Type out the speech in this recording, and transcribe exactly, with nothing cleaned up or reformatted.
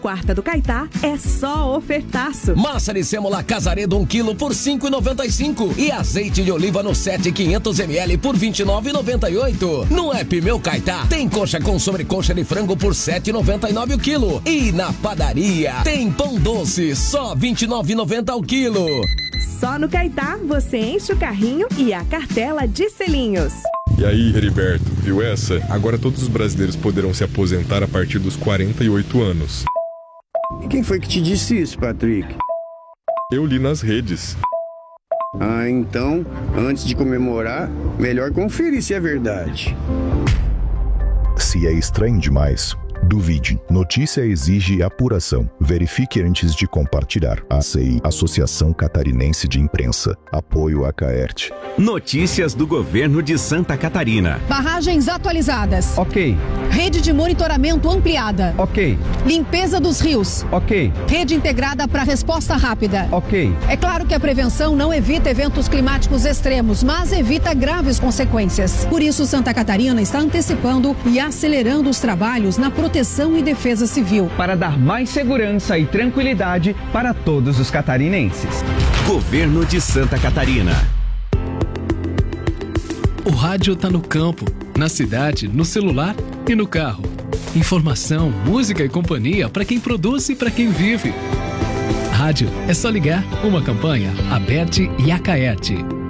Quarta do Caetá é só ofertaço. Massa de sêmola Casaredo um quilo por cinco reais e noventa e cinco centavos. E azeite de oliva no sete quinhentos mililitros por vinte e nove reais e noventa e oito centavos. No app Meu Caetá tem coxa com sobrecoxa de frango por sete reais e noventa e nove centavos o quilo. E na padaria tem pão doce só vinte e nove reais e noventa centavos o quilo. Só no Caetá você enche o carrinho e a cartela de selinhos. E aí, Heriberto, viu essa? Agora todos os brasileiros poderão se aposentar a partir dos quarenta e oito anos. E quem foi que te disse isso, Patrick? Eu li nas redes. Ah, então, antes de comemorar, melhor conferir se é verdade. Se é estranho demais, duvide. Notícia exige apuração. Verifique antes de compartilhar. A C I, Associação Catarinense de Imprensa. Apoio a Caert. Notícias do governo de Santa Catarina. Barragens atualizadas. Ok. Rede de monitoramento ampliada. Ok. Limpeza dos rios. Ok. Rede integrada para resposta rápida. Ok. É claro que a prevenção não evita eventos climáticos extremos, mas evita graves consequências. Por isso, Santa Catarina está antecipando e acelerando os trabalhos na proteção e defesa civil. Para dar mais segurança e tranquilidade para todos os catarinenses. Governo de Santa Catarina. O rádio tá no campo, na cidade, no celular e no carro. Informação, música e companhia para quem produz e para quem vive. Rádio é só ligar. Uma campanha Aberte e Acaerte.